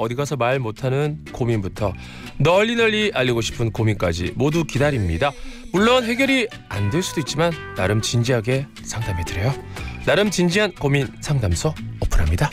어디 가서 말 못하는 고민부터 널리 알리고 싶은 고민까지 모두 기다립니다. 물론 해결이 안 될 수도 있지만 나름 진지하게 상담해드려요. 나름 진지한 고민 상담소 오픈합니다.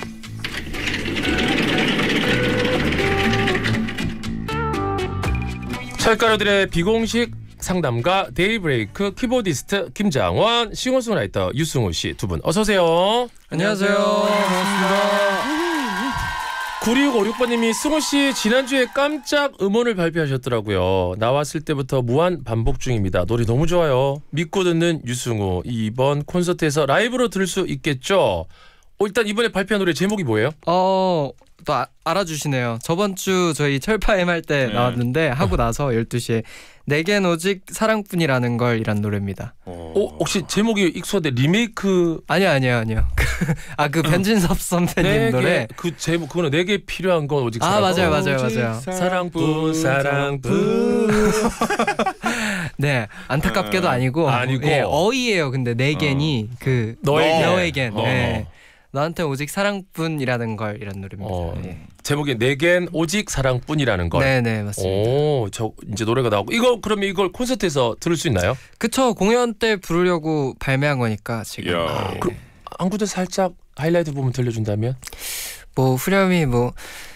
철가루들의 비공식 상담가 데이브레이크 키보디스트 김장원, 싱어송라이터 유승우 씨 두 분 어서 오세요. 안녕하세요. 반갑습니다. 9656번님이 승우 씨 지난주에 깜짝 음원을 발표하셨더라고요. 나왔을 때부터 무한 반복 중입니다. 노래 너무 좋아요. 믿고 듣는 유승우. 이번 콘서트에서 라이브로 들을 수 있겠죠? 일단 이번에 발표한 노래 제목이 뭐예요? 또 알아주시네요. 저번 주 저희 철파엠 할 때 나왔는데 하고 나서 12시에 내겐 오직 사랑뿐이라는 걸 이란 노래입니다. 혹시 제목이 익숙한데 리메이크? 아니요. 그 변진섭 선배님 노래. 그 제목 그거는 내게 필요한 건 오직 사랑뿐. 맞아요. 사랑뿐. 네, 안타깝게도 아니고 예, 어이예요. 근데 내겐이 그 너에겐. 네. 너한테 오직 사랑뿐이라는 걸 이란 노래입니다. 네. 제목이 내겐 오직 사랑뿐이라는 걸. 네, 맞습니다. 저 이제 노래가 나오고 그러면 이걸 콘서트에서 들을 수 있나요? 그쵸, 공연 때 부르려고 발매한 거니까 지금. 그럼 한 구절 살짝 하이라이트 부분 들려준다면? 뭐 후렴이